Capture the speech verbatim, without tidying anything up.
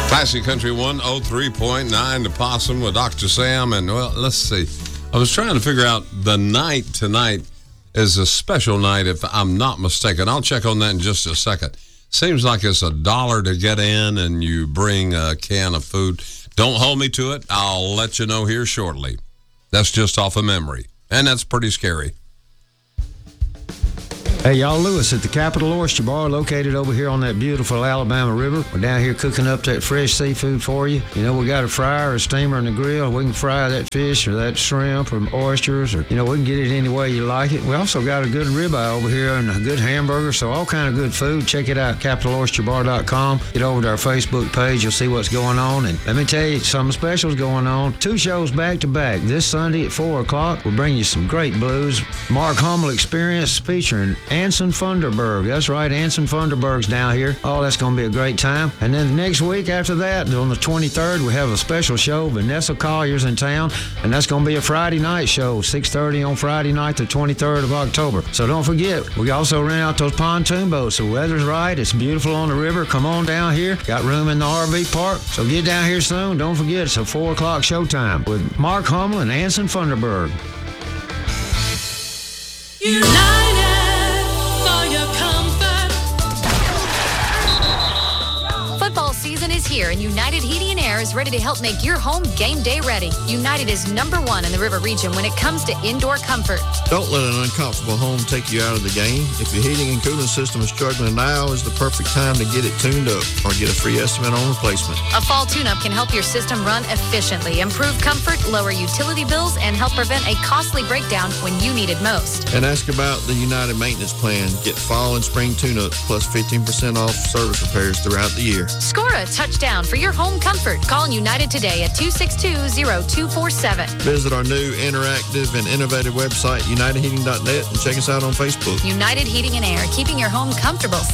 Classic Country one oh three point nine, The Possum with Doctor Sam. And, well, let's see. I was trying to figure out the night tonight is a special night, if I'm not mistaken. I'll check on that in just a second. Seems like it's a dollar to get in, and you bring a can of food. Don't hold me to it. I'll let you know here shortly. That's just off of memory, and that's pretty scary. Hey, y'all, Lewis at the Capital Oyster Bar, located over here on that beautiful Alabama River. We're down here cooking up that fresh seafood for you. You know, we got a fryer or a steamer and a grill. We can fry that fish or that shrimp or oysters, or, you know, we can get it any way you like it. We also got a good ribeye over here and a good hamburger, so all kind of good food. Check it out, capital oyster bar dot com. Get over to our Facebook page. You'll see what's going on. And let me tell you, some specials going on. Two shows back to back. This Sunday at four o'clock, we'll bring you some great blues. Mark Hummel Experience featuring Anson Funderburg. That's right, Anson Funderburg's down here. Oh, that's going to be a great time. And then next week after that, on the twenty-third, we have a special show. Vanessa Collier's in town, and that's going to be a Friday night show, six thirty on Friday night, the twenty-third of October. So don't forget, we also rent out those pontoon boats. The weather's right. It's beautiful on the river. Come on down here. Got room in the R V park. So get down here soon. Don't forget, it's a four o'clock showtime with Mark Hummel and Anson Funderburg. United for your comfort. Football season is here, and United Heating and Air is ready to help make your home game day ready. United is number one in the River region when it comes to indoor comfort. Don't let an uncomfortable home take you out of the game. If your heating and cooling system is struggling, now is the perfect time to get it tuned up or get a free estimate on replacement. A fall tune-up can help your system run efficiently, improve comfort, lower utility bills, and help prevent a costly breakdown when you need it most. And ask about the United Maintenance Plan. Get fall and spring tune-ups plus fifteen percent off service repairs throughout the year. Score a touchdown for your home comfort. Call United today at two six two, zero two four seven. Visit our new interactive and innovative website, united heating dot net, and check us out on Facebook. United Heating and Air, keeping your home comfortable